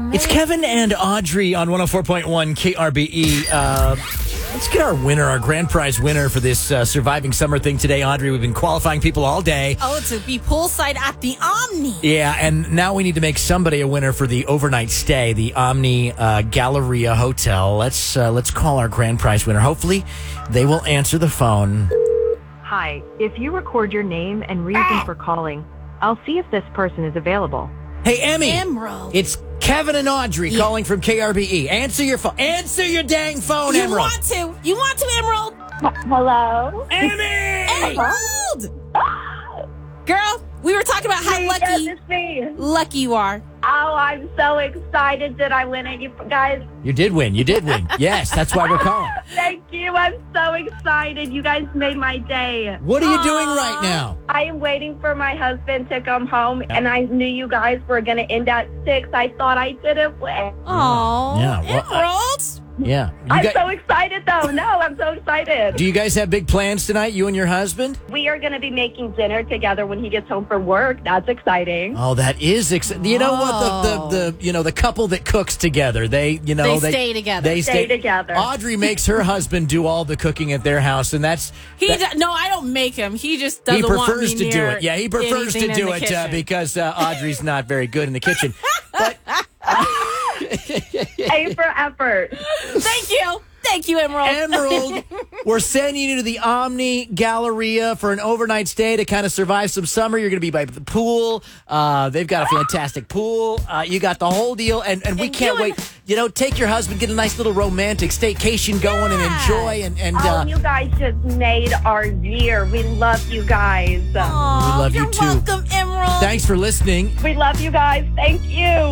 man. It's Kevin and Audrey on 104.1 KRBE. Let's get our winner, our grand prize winner for this Surviving Summer thing today. Audrey, we've been qualifying people all day. Oh, to be poolside at the Omni. Yeah, and now we need to make somebody a winner for the overnight stay, the Omni Galleria Hotel. Let's call our grand prize winner. Hopefully, they will answer the phone. Hi, if you record your name and reason for calling, I'll see if this person is available. Hey, Emmy. Emerald. It's Kevin and Audrey calling from KRBE. Answer your phone. Answer your dang phone, You Emerald. You want to, Emerald? Hello? Emmy! Emerald! Girl, we were talking about how Yes, it's me. lucky you are. Oh, I'm so excited that I win it, you guys. You did win. Yes, that's why we're calling. Thank you. I'm so excited. You guys made my day. What are you doing right now? I am waiting for my husband to come home, and I knew you guys were going to end at 6. I thought I didn't win. Oh, Yeah, well, Emerald. Yeah. I'm so excited, though. No, I'm so excited. Do you guys have big plans tonight, you and your husband? We are going to be making dinner together when he gets home from work. That's exciting. Oh, that is exciting. You know what? The couple that cooks together, they stay together. They Stay together. Audrey makes her husband do all the cooking at their house, and No, I don't make him. He just he doesn't want prefers me to do near it. Yeah, he prefers to anything in do the it kitchen. because Audrey's not very good in the kitchen. But A for effort. Thank you, Emerald. Emerald, we're sending you to the Omni Galleria for an overnight stay to kind of survive some summer. You're going to be by the pool. They've got a fantastic pool. You got the whole deal, and we can't wait. Take your husband, get a nice little romantic staycation going and enjoy. You guys just made our year. We love you guys. Aw, we love you you're too. welcome, Emerald. Thanks for listening. We love you guys. Thank you.